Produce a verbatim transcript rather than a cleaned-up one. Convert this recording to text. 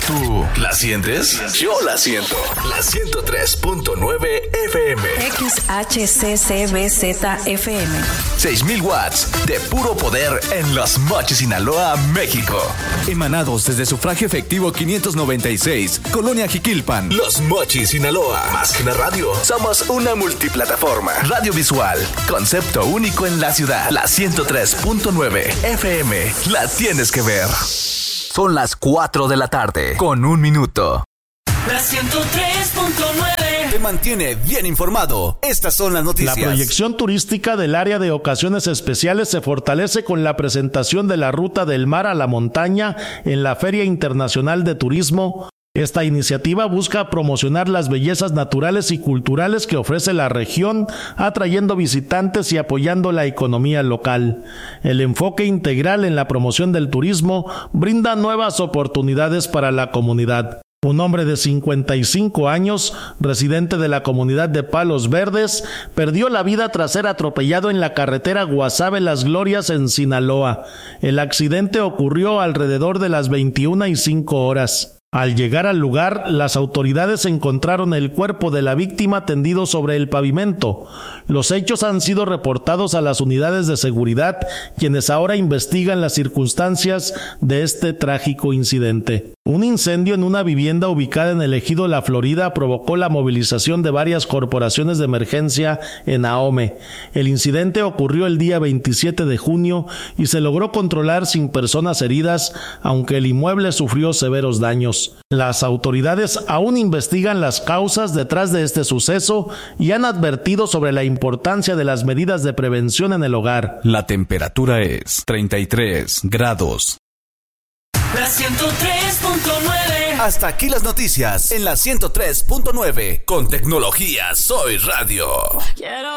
¿Tú la sientes? Yo la siento. La ciento tres punto nueve F M. X H C C B Z F M. seis mil watts de puro poder en Los Mochis, Sinaloa, México. Emanados desde Sufragio Efectivo quinientos noventa y seis, Colonia Jiquilpan. Los Mochis, Sinaloa. Más que una radio, somos una multiplataforma. Radio visual, concepto único en la ciudad. La ciento tres punto nueve F M. La tienes que ver. Son las cuatro de la tarde, con un minuto. La ciento tres punto nueve Te mantiene bien informado. Estas son las noticias. La proyección turística del área de ocasiones especiales se fortalece con la presentación de la Ruta del Mar a la Montaña en la Feria Internacional de Turismo. Esta iniciativa busca promocionar las bellezas naturales y culturales que ofrece la región, atrayendo visitantes y apoyando la economía local. El enfoque integral en la promoción del turismo brinda nuevas oportunidades para la comunidad. Un hombre de cincuenta y cinco años, residente de la comunidad de Palos Verdes, perdió la vida tras ser atropellado en la carretera Guasave-Las Glorias en Sinaloa. El accidente ocurrió alrededor de las veintiuna y cinco horas. Al llegar al lugar, las autoridades encontraron el cuerpo de la víctima tendido sobre el pavimento. Los hechos han sido reportados a las unidades de seguridad, quienes ahora investigan las circunstancias de este trágico incidente. Un incendio en una vivienda ubicada en el ejido La Florida provocó la movilización de varias corporaciones de emergencia en Ahome. El incidente ocurrió el día veintisiete de junio y se logró controlar sin personas heridas, aunque el inmueble sufrió severos daños. Las autoridades aún investigan las causas detrás de este suceso y han advertido sobre la importancia de las medidas de prevención en el hogar. La temperatura es treinta y tres grados. La ciento tres punto nueve Hasta aquí las noticias en la ciento tres punto nueve. Con tecnología Soy Radio. Quiero